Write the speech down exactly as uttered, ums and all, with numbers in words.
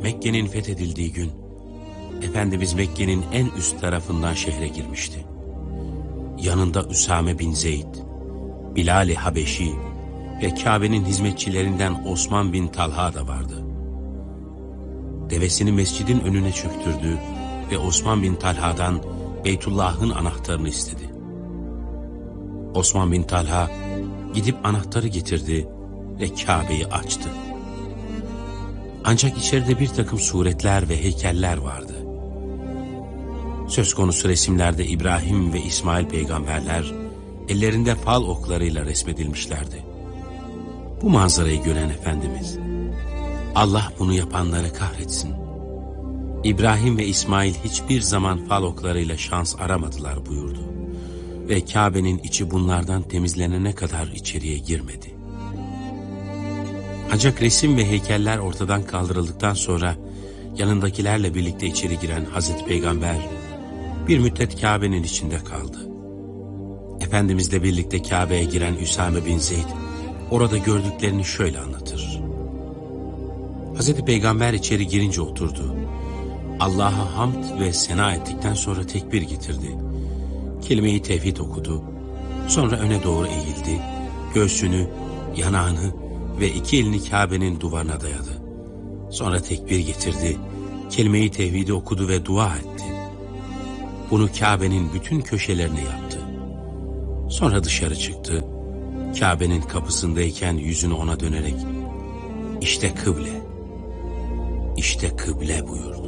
Mekke'nin fethedildiği gün, Efendimiz Mekke'nin en üst tarafından şehre girmişti. Yanında Üsame bin Zeyd, Bilal-i Habeşi ve Kabe'nin hizmetçilerinden Osman bin Talha da vardı. Devesini mescidin önüne çöktürdü ve Osman bin Talha'dan Beytullah'ın anahtarını istedi. Osman bin Talha gidip anahtarı getirdi ve Kabe'yi açtı. Ancak içeride bir takım suretler ve heykeller vardı. Söz konusu resimlerde İbrahim ve İsmail peygamberler ellerinde fal oklarıyla resmedilmişlerdi. Bu manzarayı gören Efendimiz, Allah bunu yapanları kahretsin, İbrahim ve İsmail hiçbir zaman fal oklarıyla şans aramadılar buyurdu. Ve Kabe'nin içi bunlardan temizlenene kadar içeriye girmedi. Ancak resim ve heykeller ortadan kaldırıldıktan sonra yanındakilerle birlikte içeri giren Hazreti Peygamber bir müddet Kabe'nin içinde kaldı. Efendimizle birlikte Kabe'ye giren Üsame bin Zeyd orada gördüklerini şöyle anlatır. Hazreti Peygamber içeri girince oturdu. Allah'a hamd ve sena ettikten sonra tekbir getirdi. Kelime-i tevhid okudu. Sonra öne doğru eğildi. Göğsünü, yanağını ve iki elini Kabe'nin duvarına dayadı. Sonra tekbir getirdi. Kelime-i tevhidi okudu ve dua etti. Bunu Kabe'nin bütün köşelerine yaptı. Sonra dışarı çıktı. Kabe'nin kapısındayken yüzünü ona dönerek "İşte kıble, işte kıble" buyurdu.